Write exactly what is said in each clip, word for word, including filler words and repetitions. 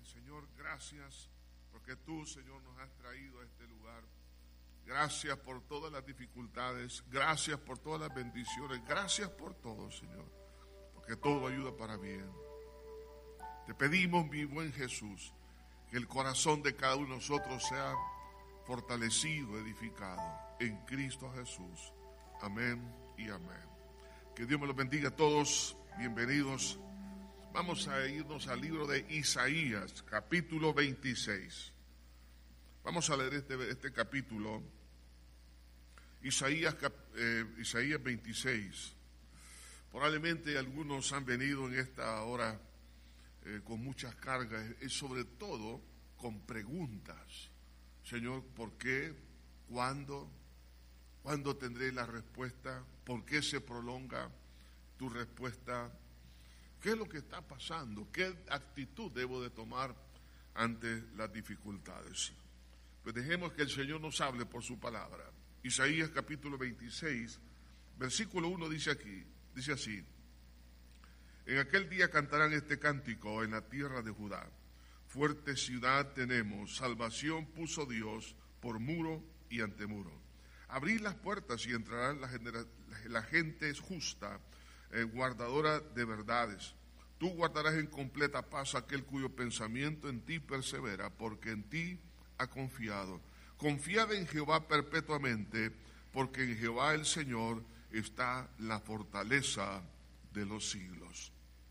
Señor, gracias porque tú, Señor, nos has traído a este lugar. Gracias por todas las dificultades, gracias por todas las bendiciones, gracias por todo, Señor, porque todo ayuda para bien. Te pedimos, mi buen Jesús, que el corazón de cada uno de nosotros sea fortalecido, edificado en Cristo Jesús. Amén y amén. Que Dios me los bendiga a todos. Bienvenidos. Vamos a irnos al libro de Isaías, capítulo veintiséis. Vamos a leer este, este capítulo. Isaías, eh, Isaías veintiséis. Probablemente algunos han venido en esta hora eh, con muchas cargas, y sobre todo con preguntas. Señor, ¿por qué? ¿Cuándo? ¿Cuándo tendré la respuesta? ¿Por qué se prolonga tu respuesta? ¿Qué es lo que está pasando? ¿Qué actitud debo de tomar ante las dificultades? Pues dejemos que el Señor nos hable por su palabra. Isaías capítulo veintiséis, versículo uno dice aquí, dice así: en aquel día cantarán este cántico en la tierra de Judá. Fuerte ciudad tenemos, salvación puso Dios por muro y antemuro. Abrid las puertas y entrarán la, genera, la gente es justa, eh, guardadora de verdades. Tú guardarás en completa paz aquel cuyo pensamiento en ti persevera, porque en ti ha confiado. Confiad en Jehová perpetuamente, porque en Jehová el Señor está la fortaleza de los siglos.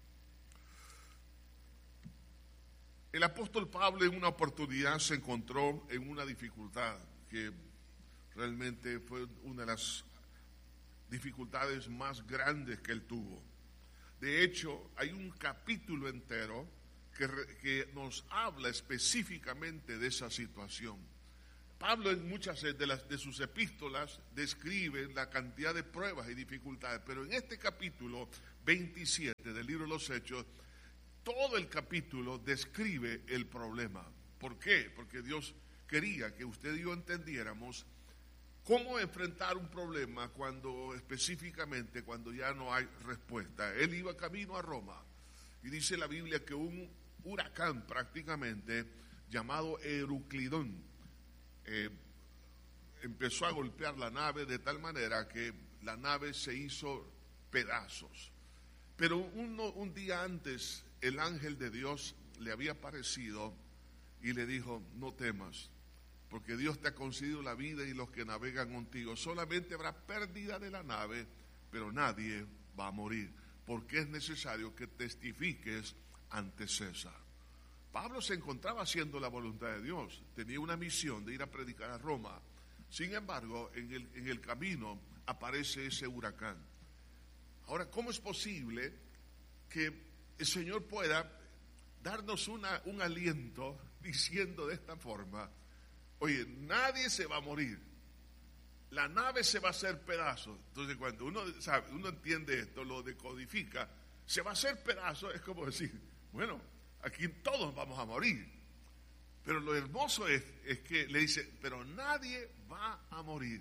El apóstol Pablo en una oportunidad se encontró en una dificultad que realmente fue una de las dificultades más grandes que él tuvo. De hecho, hay un capítulo entero que, que nos habla específicamente de esa situación. Pablo en muchas de, las, de sus epístolas describe la cantidad de pruebas y dificultades, pero en este capítulo veintisiete del libro de los Hechos, todo el capítulo describe el problema. ¿Por qué? Porque Dios quería que usted y yo entendiéramos cómo enfrentar un problema cuando específicamente cuando ya no hay respuesta. Él iba camino a Roma y dice la Biblia que un huracán prácticamente llamado Euclidón eh, empezó a golpear la nave de tal manera que la nave se hizo pedazos. Pero uno, un día antes el ángel de Dios le había aparecido y le dijo: no temas, porque Dios te ha concedido la vida y los que navegan contigo. Solamente habrá pérdida de la nave, pero nadie va a morir, porque es necesario que testifiques ante César. Pablo se encontraba haciendo la voluntad de Dios, tenía una misión de ir a predicar a Roma. Sin embargo, en el, en el camino aparece ese huracán. Ahora, ¿cómo es posible que el Señor pueda darnos una, un aliento diciendo de esta forma: oye, nadie se va a morir, la nave se va a hacer pedazos? Entonces, cuando uno sabe, uno entiende esto, lo decodifica, se va a hacer pedazos, es como decir, bueno, aquí todos vamos a morir. Pero lo hermoso es, es que le dice, pero nadie va a morir.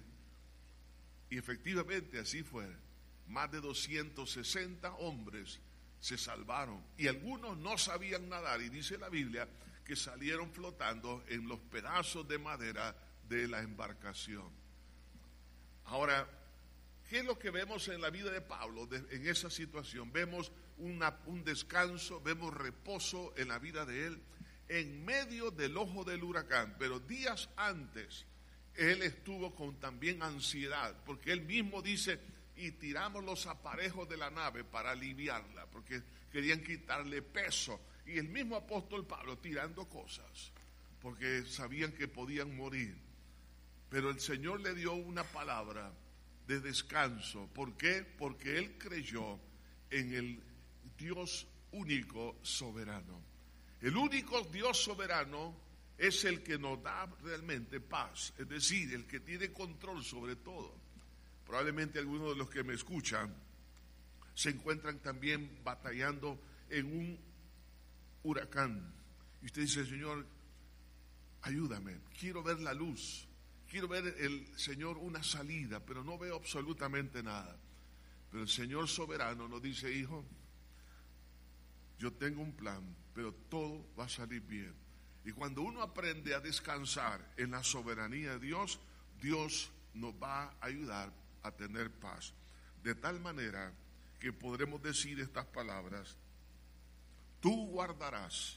Y efectivamente así fue. Más de doscientos sesenta hombres se salvaron y algunos no sabían nadar, y dice la Biblia que salieron flotando en los pedazos de madera de la embarcación. Ahora, ¿qué es lo que vemos en la vida de Pablo de, en esa situación? Vemos una, un descanso, vemos reposo en la vida de él en medio del ojo del huracán, pero días antes él estuvo con también ansiedad, porque él mismo dice: y tiramos los aparejos de la nave para aliviarla, porque querían quitarle peso. Y el mismo apóstol Pablo tirando cosas, porque sabían que podían morir. Pero el Señor le dio una palabra de descanso. ¿Por qué? Porque él creyó en el Dios único soberano. El único Dios soberano es el que nos da realmente paz, es decir, el que tiene control sobre todo. Probablemente algunos de los que me escuchan se encuentran también batallando en un huracán. Y usted dice: Señor, ayúdame, quiero ver la luz, quiero ver el Señor una salida, pero no veo absolutamente nada. Pero el Señor soberano nos dice: hijo, yo tengo un plan, pero todo va a salir bien. Y cuando uno aprende a descansar en la soberanía de Dios, Dios nos va a ayudar a tener paz. De tal manera que podremos decir estas palabras: tú guardarás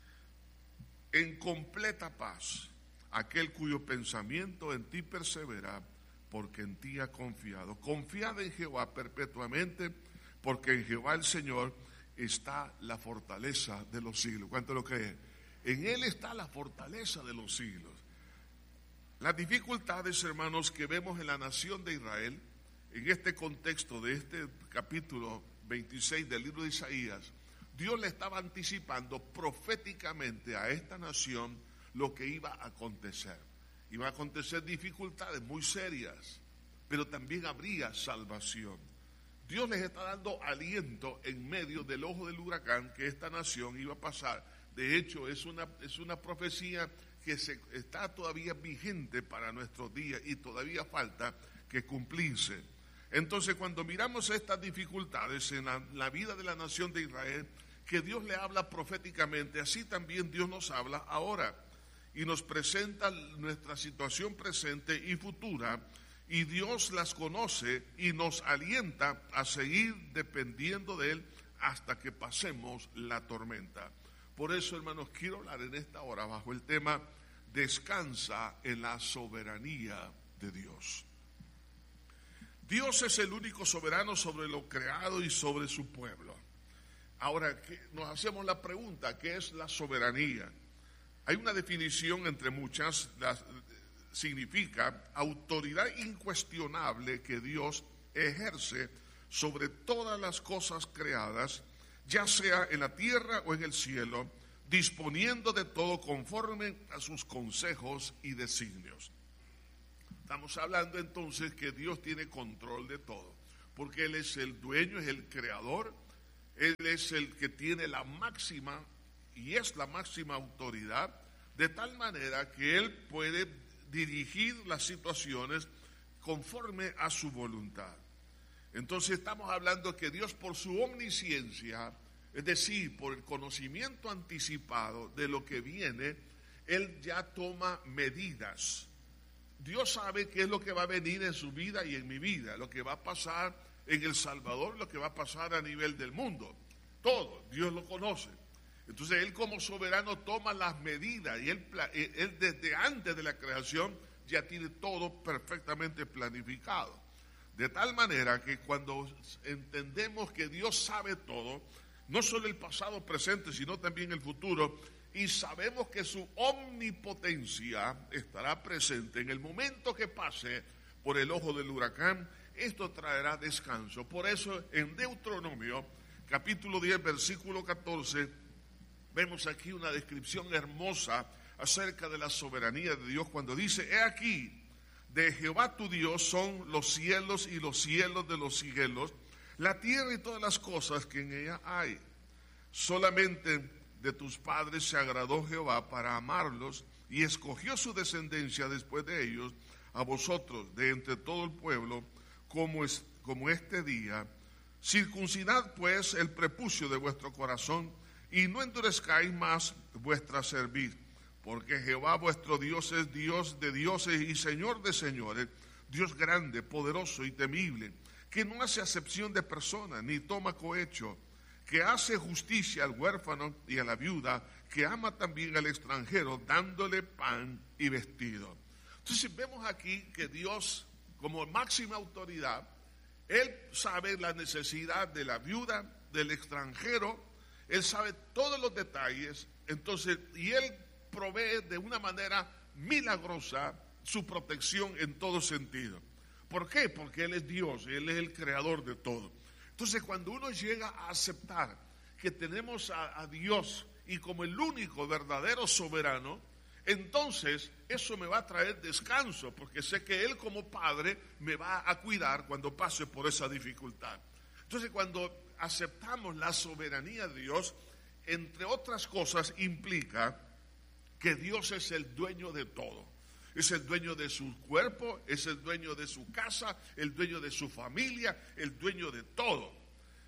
en completa paz aquel cuyo pensamiento en ti persevera, porque en ti ha confiado. Confiad en Jehová perpetuamente, porque en Jehová el Señor está la fortaleza de los siglos. ¿Cuánto lo creen? En Él está la fortaleza de los siglos. Las dificultades, hermanos, que vemos en la nación de Israel, en este contexto de este capítulo veintiséis del libro de Isaías, Dios le estaba anticipando proféticamente a esta nación lo que iba a acontecer. Iba a acontecer dificultades muy serias, pero también habría salvación. Dios les está dando aliento en medio del ojo del huracán que esta nación iba a pasar. De hecho, es una, es una profecía que se, está todavía vigente para nuestros días y todavía falta que cumplirse. Entonces, cuando miramos estas dificultades en la, la vida de la nación de Israel, que Dios le habla proféticamente, así también Dios nos habla ahora y nos presenta nuestra situación presente y futura, y Dios las conoce y nos alienta a seguir dependiendo de Él hasta que pasemos la tormenta. Por eso, hermanos, quiero hablar en esta hora bajo el tema: descansa en la soberanía de Dios. Dios es el único soberano sobre lo creado y sobre su pueblo. Ahora, nos hacemos la pregunta: ¿qué es la soberanía? Hay una definición entre muchas, las, significa autoridad incuestionable que Dios ejerce sobre todas las cosas creadas, ya sea en la tierra o en el cielo, disponiendo de todo conforme a sus consejos y designios. Estamos hablando entonces que Dios tiene control de todo, porque Él es el dueño, es el creador, Él es el que tiene la máxima y es la máxima autoridad, de tal manera que Él puede dirigir las situaciones conforme a su voluntad. Entonces estamos hablando que Dios, por su omnisciencia, es decir, por el conocimiento anticipado de lo que viene, Él ya toma medidas. Dios sabe qué es lo que va a venir en su vida y en mi vida, lo que va a pasar en El Salvador, lo que va a pasar a nivel del mundo. Todo, Dios lo conoce. Entonces Él, como soberano, toma las medidas y Él, él desde antes de la creación ya tiene todo perfectamente planificado. De tal manera que cuando entendemos que Dios sabe todo, no solo el pasado, presente, sino también el futuro, y sabemos que su omnipotencia estará presente en el momento que pase por el ojo del huracán, esto traerá descanso. Por eso en Deuteronomio, capítulo diez, versículo catorce, vemos aquí una descripción hermosa acerca de la soberanía de Dios cuando dice: he aquí, de Jehová tu Dios son los cielos y los cielos de los cielos, la tierra y todas las cosas que en ella hay. Solamente de tus padres se agradó Jehová para amarlos, y escogió su descendencia después de ellos, a vosotros de entre todo el pueblo, como, es, como este día. Circuncidad pues el prepucio de vuestro corazón, y no endurezcáis más vuestra cerviz, porque Jehová vuestro Dios es Dios de dioses y Señor de señores, Dios grande, poderoso y temible, que no hace acepción de personas, ni toma cohecho, que hace justicia al huérfano y a la viuda, que ama también al extranjero, dándole pan y vestido. Entonces vemos aquí que Dios, como máxima autoridad, Él sabe la necesidad de la viuda, del extranjero, Él sabe todos los detalles, entonces, y Él provee de una manera milagrosa su protección en todo sentido. ¿Por qué? Porque Él es Dios, Él es el creador de todo. Entonces, cuando uno llega a aceptar que tenemos a, a Dios y como el único verdadero soberano, entonces eso me va a traer descanso, porque sé que Él como Padre me va a cuidar cuando pase por esa dificultad. Entonces, cuando aceptamos la soberanía de Dios, entre otras cosas, implica que Dios es el dueño de todo. Es el dueño de su cuerpo, es el dueño de su casa, el dueño de su familia, el dueño de todo.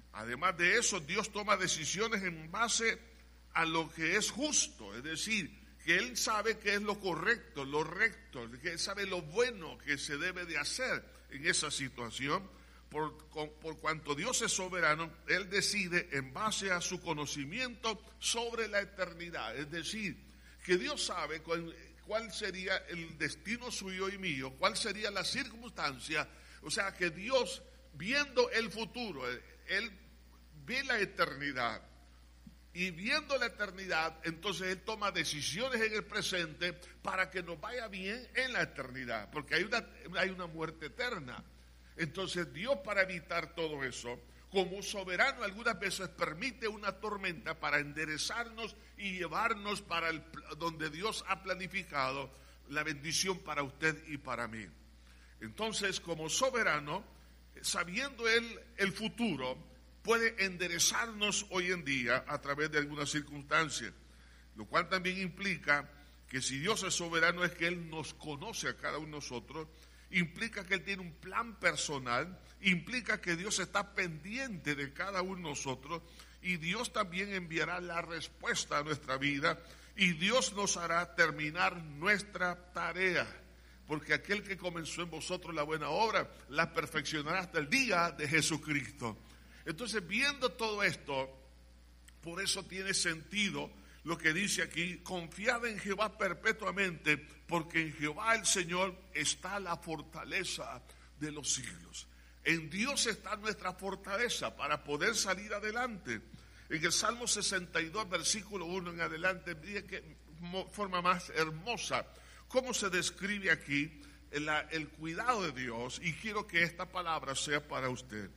Además de eso, Dios toma decisiones en base a lo que es justo, es decir, que Él sabe qué es lo correcto, lo recto, que Él sabe lo bueno que se debe de hacer en esa situación. Por, por cuanto Dios es soberano, Él decide en base a su conocimiento sobre la eternidad. Es decir, que Dios sabe cuál, cuál sería el destino suyo y mío, cuál sería la circunstancia. O sea, que Dios, viendo el futuro, Él ve la eternidad. Y viendo la eternidad, entonces Él toma decisiones en el presente para que nos vaya bien en la eternidad. Porque hay una, hay una muerte eterna. Entonces Dios, para evitar todo eso, como soberano, algunas veces permite una tormenta para enderezarnos y llevarnos para el, donde Dios ha planificado la bendición para usted y para mí. Entonces, como soberano, sabiendo Él el futuro, puede enderezarnos hoy en día a través de algunas circunstancias, lo cual también implica que si Dios es soberano es que Él nos conoce a cada uno de nosotros, implica que Él tiene un plan personal, implica que Dios está pendiente de cada uno de nosotros y Dios también enviará la respuesta a nuestra vida y Dios nos hará terminar nuestra tarea, porque aquel que comenzó en vosotros la buena obra la perfeccionará hasta el día de Jesucristo. Entonces, viendo todo esto, por eso tiene sentido lo que dice aquí: confiad en Jehová perpetuamente, porque en Jehová el Señor está la fortaleza de los siglos. En Dios está nuestra fortaleza para poder salir adelante. En el Salmo sesenta y dos, versículo uno en adelante, dice que forma más hermosa cómo se describe aquí el, el cuidado de Dios, y quiero que esta palabra sea para usted.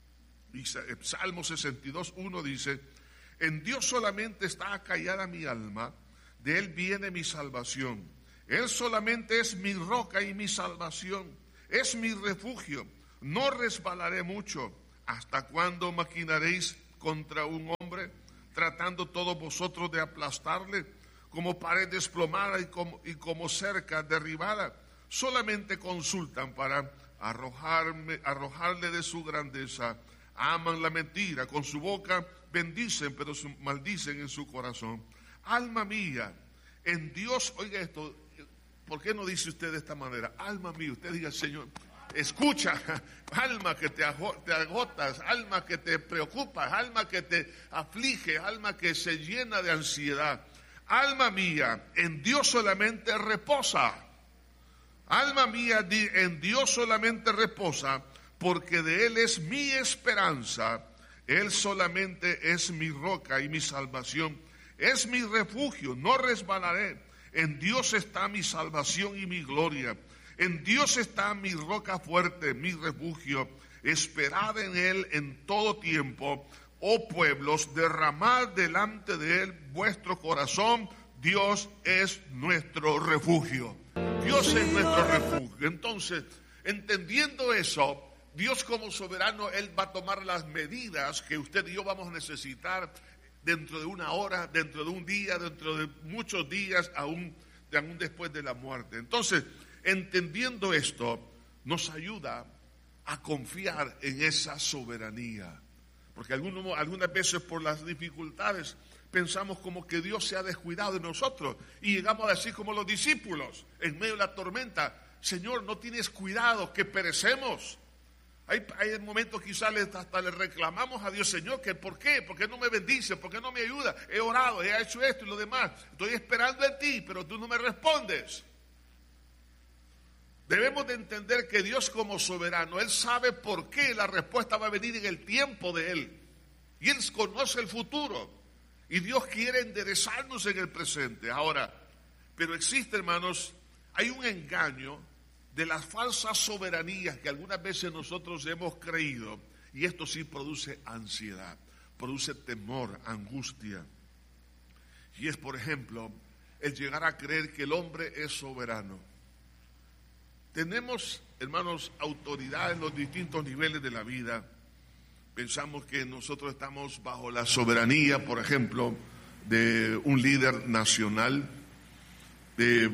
Salmo sesenta y dos, uno dice: en Dios solamente está acallada mi alma, de Él viene mi salvación. Él solamente es mi roca y mi salvación, es mi refugio, no resbalaré mucho. ¿Hasta cuándo maquinaréis contra un hombre, tratando todos vosotros de aplastarle, como pared desplomada y como, y como cerca derribada? Solamente consultan para arrojarme, arrojarle de su grandeza. Aman la mentira, con su boca bendicen, pero su, maldicen en su corazón. Alma mía, en Dios, oiga esto, ¿por qué no dice usted de esta manera? Alma mía, usted diga: Señor, escucha, alma que te, te agotas, alma que te preocupas, alma que te aflige, alma que se llena de ansiedad. Alma mía, en Dios solamente reposa. Alma mía, en Dios solamente reposa, porque de Él es mi esperanza. Él solamente es mi roca y mi salvación, es mi refugio, no resbalaré. En Dios está mi salvación y mi gloria, en Dios está mi roca fuerte, mi refugio. Esperad en Él en todo tiempo, oh pueblos, derramad delante de Él vuestro corazón. Dios es nuestro refugio, Dios es nuestro refugio. Entonces, entendiendo eso, Dios como soberano, Él va a tomar las medidas que usted y yo vamos a necesitar dentro de una hora, dentro de un día, dentro de muchos días, aún, aún después de la muerte. Entonces, entendiendo esto, nos ayuda a confiar en esa soberanía. Porque algunos, algunas veces por las dificultades pensamos como que Dios se ha descuidado de nosotros y llegamos a decir como los discípulos en medio de la tormenta: Señor, no tienes cuidado, que perecemos. Hay, hay momentos quizás hasta le reclamamos a Dios: Señor, que ¿por qué? ¿Por qué no me bendice? ¿Por qué no me ayuda? He orado, he hecho esto y lo demás. Estoy esperando en ti, pero tú no me respondes. Debemos de entender que Dios como soberano, Él sabe por qué la respuesta va a venir en el tiempo de Él. Y Él conoce el futuro. Y Dios quiere enderezarnos en el presente. Ahora, pero existe, hermanos, hay un engaño de las falsas soberanías que algunas veces nosotros hemos creído, y esto sí produce ansiedad, produce temor, angustia. Y es, por ejemplo, el llegar a creer que el hombre es soberano. Tenemos, hermanos, autoridad en los distintos niveles de la vida. Pensamos que nosotros estamos bajo la soberanía, por ejemplo, de un líder nacional, de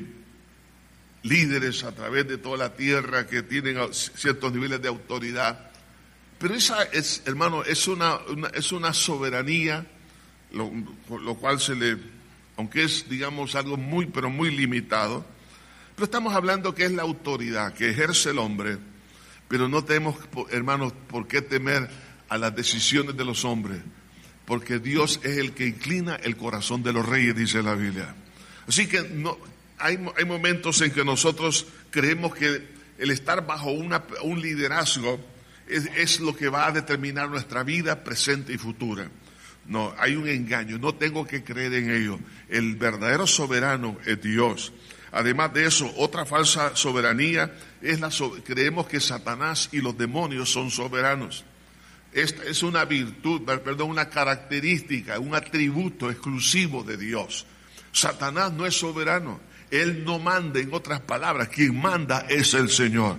líderes a través de toda la tierra que tienen ciertos niveles de autoridad. Pero esa es, hermano, es una, una, es una soberanía, lo, lo cual se le, aunque es, digamos, algo muy, pero muy limitado, pero estamos hablando que es la autoridad que ejerce el hombre, pero no tenemos, hermanos, por qué temer a las decisiones de los hombres, porque Dios es el que inclina el corazón de los reyes, dice la Biblia. Así que no, hay, hay momentos en que nosotros creemos que el estar bajo una, un liderazgo es, es lo que va a determinar nuestra vida presente y futura. No, hay un engaño, no tengo que creer en ello. El verdadero soberano es Dios. Además de eso, otra falsa soberanía es la creemos que Satanás y los demonios son soberanos. Esta es una virtud, perdón, una característica, un atributo exclusivo de Dios. Satanás no es soberano, él no manda, en otras palabras, quien manda es el Señor.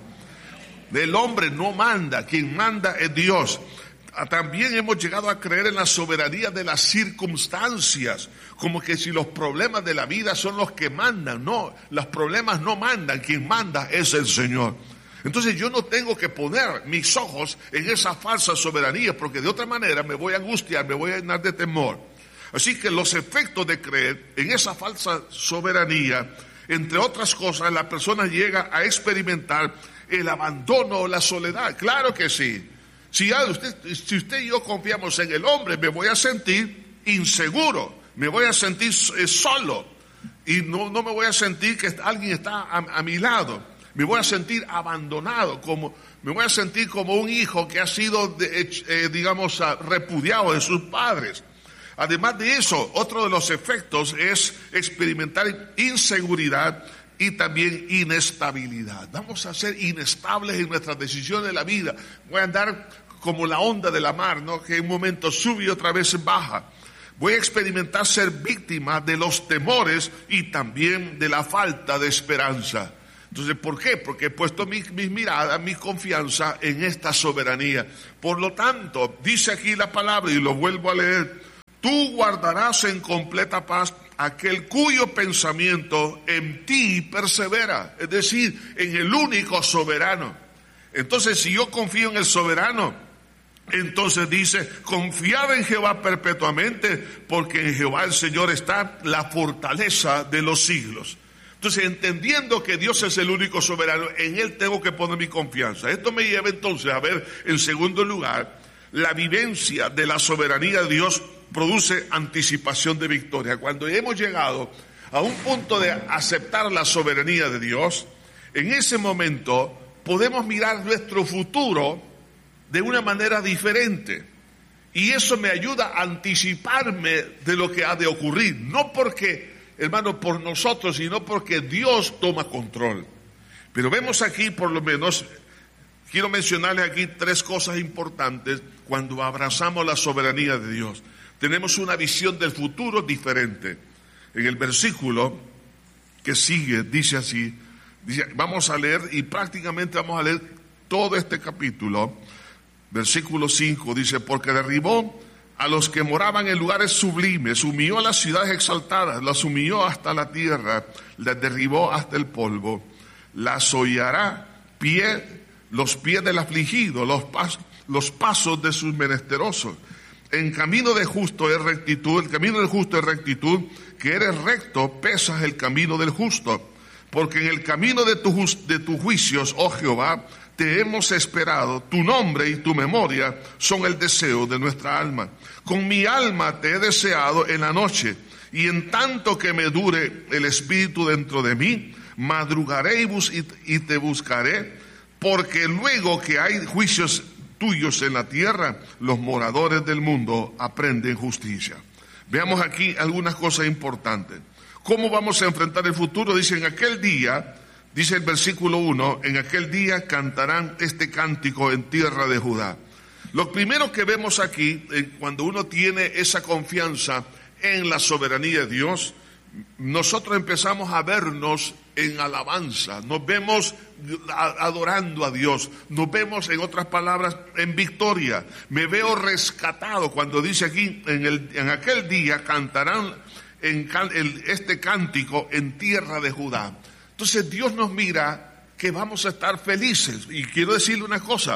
El hombre no manda, quien manda es Dios. También hemos llegado a creer en la soberanía de las circunstancias, como que si los problemas de la vida son los que mandan. No, los problemas no mandan, quien manda es el Señor. Entonces yo no tengo que poner mis ojos en esa falsa soberanía, porque de otra manera me voy a angustiar, me voy a llenar de temor. Así que los efectos de creer en esa falsa soberanía, entre otras cosas, la persona llega a experimentar el abandono o la soledad. Claro que sí. Si usted, si usted y yo confiamos en el hombre, me voy a sentir inseguro, me voy a sentir solo y no, no me voy a sentir que alguien está a, a mi lado. Me voy a sentir abandonado, como me voy a sentir como un hijo que ha sido, de, eh, digamos, repudiado de sus padres. Además de eso, otro de los efectos es experimentar inseguridad y también inestabilidad. Vamos a ser inestables en nuestras decisiones de la vida. Voy a andar como la onda de la mar, ¿no? Que en un momento sube y otra vez baja. Voy a experimentar ser víctima de los temores y también de la falta de esperanza. Entonces, ¿por qué? Porque he puesto mis mi miradas, mi confianza en esta soberanía. Por lo tanto, dice aquí la palabra, y lo vuelvo a leer: tú guardarás en completa paz aquel cuyo pensamiento en ti persevera. Es decir, en el único soberano. Entonces, si yo confío en el soberano, entonces dice, confiad en Jehová perpetuamente, porque en Jehová el Señor está la fortaleza de los siglos. Entonces, entendiendo que Dios es el único soberano, en Él tengo que poner mi confianza. Esto me lleva entonces a ver, en segundo lugar, la vivencia de la soberanía de Dios produce anticipación de victoria. Cuando hemos llegado a un punto de aceptar la soberanía de Dios, en ese momento podemos mirar nuestro futuro de una manera diferente. Y eso me ayuda a anticiparme de lo que ha de ocurrir. No porque, hermano, por nosotros, sino porque Dios toma control. Pero vemos aquí, por lo menos, quiero mencionarles aquí tres cosas importantes cuando abrazamos la soberanía de Dios. Tenemos una visión del futuro diferente. En el versículo que sigue, dice así, dice, vamos a leer y prácticamente vamos a leer todo este capítulo. Versículo cinco dice, porque derribó a los que moraban en lugares sublimes, humilló a las ciudades exaltadas, las humilló hasta la tierra, las derribó hasta el polvo, las hollará pie, los pies del afligido, los, pas, los pasos de sus menesterosos. En camino de justo es rectitud, el camino del justo es rectitud, que eres recto, pesas el camino del justo. Porque en el camino de, tu, de tus juicios, oh Jehová, te hemos esperado, tu nombre y tu memoria son el deseo de nuestra alma. Con mi alma te he deseado en la noche, y en tanto que me dure el espíritu dentro de mí, madrugaré y, bus y, y te buscaré, porque luego que hay juicios tuyos en la tierra, los moradores del mundo aprenden justicia. Veamos aquí algunas cosas importantes. ¿Cómo vamos a enfrentar el futuro? Dice, en aquel día, dice el versículo uno, en aquel día cantarán este cántico en tierra de Judá. Lo primero que vemos aquí, eh, cuando uno tiene esa confianza en la soberanía de Dios, nosotros empezamos a vernos en alabanza, nos vemos adorando a Dios, nos vemos, en otras palabras, en victoria. Me veo rescatado cuando dice aquí, en, el, en aquel día cantarán en can, el, este cántico en tierra de Judá. Entonces Dios nos mira que vamos a estar felices. Y quiero decirle una cosa,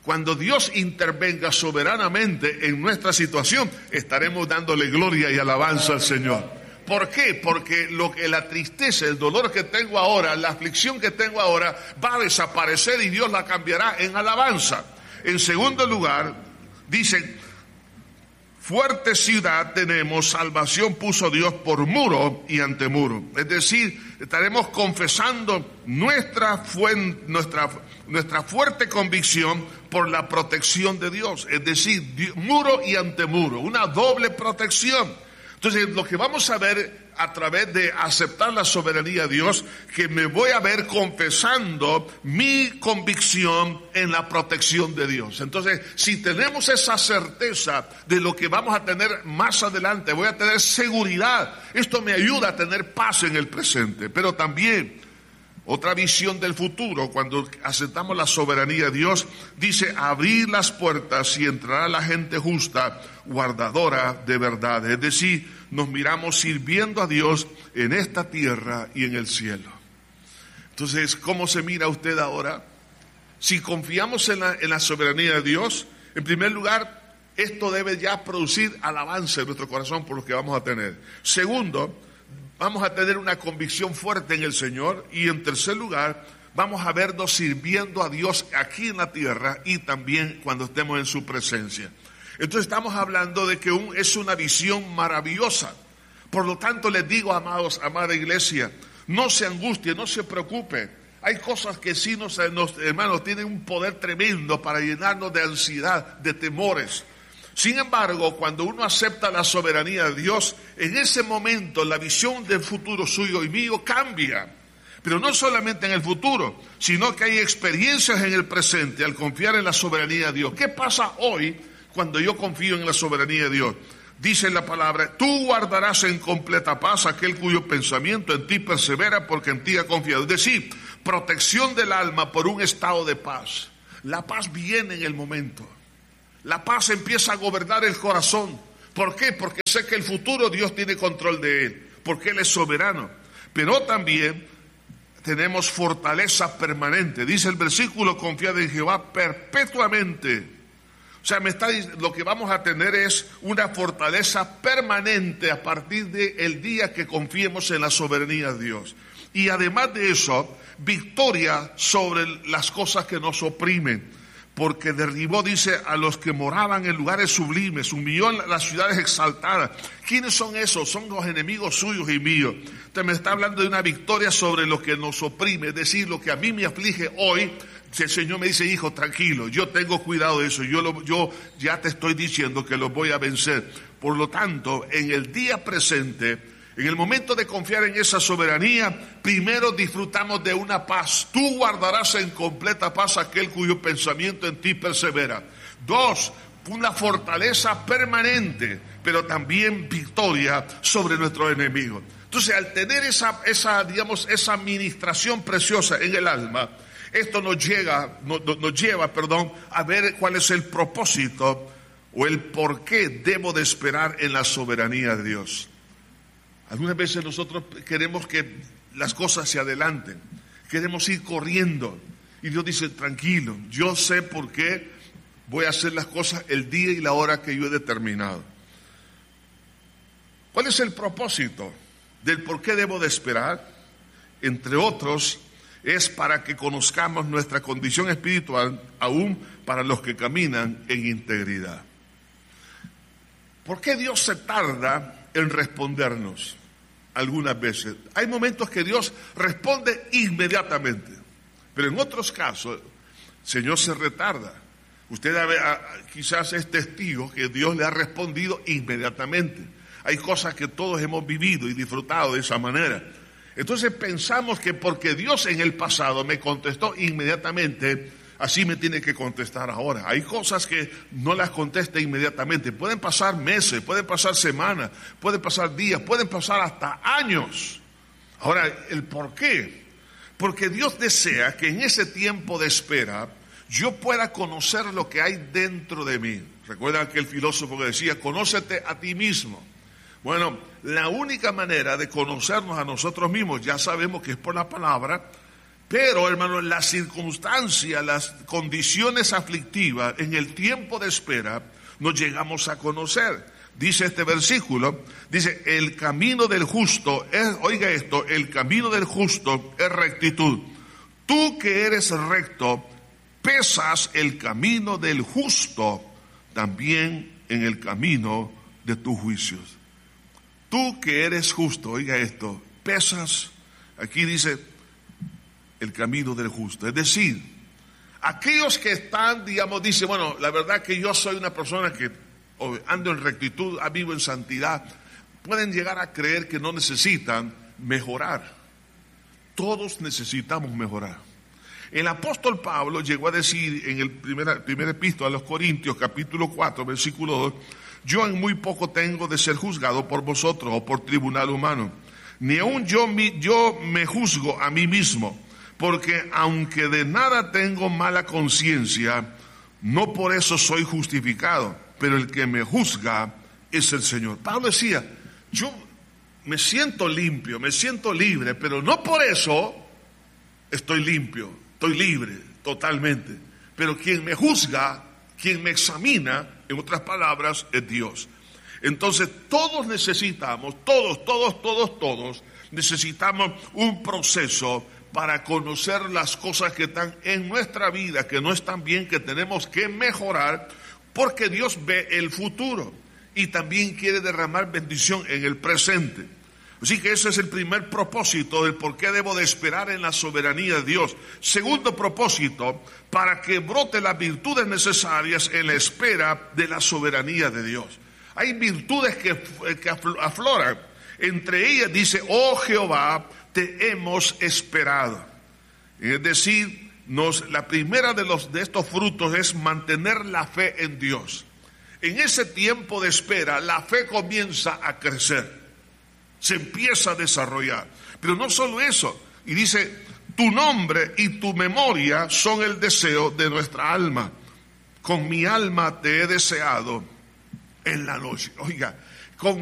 Cuando Dios intervenga soberanamente en nuestra situación, estaremos dándole gloria y alabanza al Señor. ¿Por qué? Porque lo que la tristeza, el dolor que tengo ahora, la aflicción que tengo ahora, va a desaparecer y Dios la cambiará en alabanza. En segundo lugar, dice, fuerte ciudad tenemos, salvación puso Dios por muro y antemuro. Es decir, estaremos confesando nuestra, fuente, nuestra, nuestra fuerte convicción por la protección de Dios. Es decir, muro y antemuro, una doble protección. Entonces, lo que vamos a ver a través de aceptar la soberanía de Dios, que me voy a ver confesando mi convicción en la protección de Dios. Entonces, si tenemos esa certeza de lo que vamos a tener más adelante, voy a tener seguridad. Esto me ayuda a tener paz en el presente, pero también otra visión del futuro, cuando aceptamos la soberanía de Dios, dice, abrir las puertas y entrará la gente justa, guardadora de verdad. Es decir, nos miramos sirviendo a Dios en esta tierra y en el cielo. Entonces, ¿cómo se mira usted ahora? Si confiamos en la, en la soberanía de Dios, en primer lugar, esto debe ya producir alabanza en nuestro corazón por lo que vamos a tener. Segundo, vamos a tener una convicción fuerte en el Señor. Y en tercer lugar, vamos a vernos sirviendo a Dios aquí en la tierra y también cuando estemos en su presencia. Entonces estamos hablando de que un, es una visión maravillosa. Por lo tanto, les digo, amados, amada iglesia, no se angustie, no se preocupe. Hay cosas que sí nos, nos, hermanos, tienen un poder tremendo para llenarnos de ansiedad, de temores. Sin embargo, cuando uno acepta la soberanía de Dios, en ese momento la visión del futuro suyo y mío cambia. Pero no solamente en el futuro, sino que hay experiencias en el presente al confiar en la soberanía de Dios. ¿Qué pasa hoy cuando yo confío en la soberanía de Dios? Dice la palabra, tú guardarás en completa paz aquel cuyo pensamiento en ti persevera porque en ti ha confiado. Es decir, protección del alma por un estado de paz. La paz viene en el momento. La paz empieza a gobernar el corazón. ¿Por qué? Porque sé que el futuro Dios tiene control de él, porque Él es soberano. Pero también tenemos fortaleza permanente. Dice el versículo, confiad en Jehová perpetuamente. O sea, me está, lo que vamos a tener es una fortaleza permanente a partir del día que confiemos en la soberanía de Dios. Y además de eso, victoria sobre las cosas que nos oprimen. Porque derribó, dice, a los que moraban en lugares sublimes, humilló en las ciudades exaltadas. ¿Quiénes son esos? Son los enemigos suyos y míos. Entonces me está hablando de una victoria sobre lo que nos oprime, es decir, lo que a mí me aflige hoy. El Señor me dice, hijo, tranquilo, yo tengo cuidado de eso, yo, lo, yo ya te estoy diciendo que lo voy a vencer. Por lo tanto, en el día presente, en el momento de confiar en esa soberanía, primero disfrutamos de una paz. Tú guardarás en completa paz aquel cuyo pensamiento en ti persevera. Dos, una fortaleza permanente, pero también victoria sobre nuestros enemigos. Entonces, al tener esa, esa, digamos, esa administración preciosa en el alma, esto nos llega, nos, nos lleva, perdón, a ver cuál es el propósito o el por qué debo de esperar en la soberanía de Dios. Algunas veces nosotros queremos que las cosas se adelanten, queremos ir corriendo. Y Dios dice, tranquilo, yo sé por qué voy a hacer las cosas el día y la hora que yo he determinado. ¿Cuál es el propósito del por qué debo de esperar? Entre otros, es para que conozcamos nuestra condición espiritual, aún para los que caminan en integridad. ¿Por qué Dios se tarda en respondernos? Algunas veces. Hay momentos que Dios responde inmediatamente, pero en otros casos, el Señor se retarda. Usted quizás es testigo que Dios le ha respondido inmediatamente. Hay cosas que todos hemos vivido y disfrutado de esa manera. Entonces pensamos que porque Dios en el pasado me contestó inmediatamente, así me tiene que contestar ahora. Hay cosas que no las contesta inmediatamente. Pueden pasar meses, pueden pasar semanas, pueden pasar días, pueden pasar hasta años. Ahora, ¿el por qué? Porque Dios desea que en ese tiempo de espera yo pueda conocer lo que hay dentro de mí. Recuerdan aquel filósofo que decía, conócete a ti mismo. Bueno, la única manera de conocernos a nosotros mismos, ya sabemos que es por la palabra, Pero, hermano, las circunstancias, las condiciones aflictivas en el tiempo de espera, nos llegamos a conocer. Dice este versículo, dice, el camino del justo es, oiga esto, el camino del justo es rectitud. Tú que eres recto, pesas el camino del justo, también en el camino de tus juicios. Tú que eres justo, oiga esto, pesas, aquí dice, el camino del justo. Es decir, aquellos que están, digamos, dicen, bueno, la verdad que yo soy una persona que ando en rectitud, vivo en santidad, pueden llegar a creer que no necesitan mejorar. Todos necesitamos mejorar. El apóstol Pablo llegó a decir en el primer, primer epístola a los Corintios, capítulo cuatro, versículo dos, yo en muy poco tengo de ser juzgado por vosotros o por tribunal humano, ni aun yo, yo me juzgo a mí mismo, porque aunque de nada tengo mala conciencia, no por eso soy justificado, pero el que me juzga es el Señor. Pablo decía, yo me siento limpio, me siento libre, pero no por eso estoy limpio, estoy libre totalmente. Pero quien me juzga, quien me examina, en otras palabras, es Dios. Entonces todos necesitamos, todos, todos, todos, todos, necesitamos un proceso para conocer las cosas que están en nuestra vida, que no están bien, que tenemos que mejorar, porque Dios ve el futuro y también quiere derramar bendición en el presente. Así que ese es el primer propósito del por qué debo de esperar en la soberanía de Dios. Segundo propósito, para que brote las virtudes necesarias en la espera de la soberanía de Dios. Hay virtudes que, que afloran. Entre ellas dice, oh Jehová, te hemos esperado. Es decir, nos, la primera de, los, de estos frutos es mantener la fe en Dios. En ese tiempo de espera, la fe comienza a crecer, se empieza a desarrollar. Pero no solo eso, y dice, tu nombre y tu memoria son el deseo de nuestra alma. Con mi alma te he deseado en la noche. Oiga,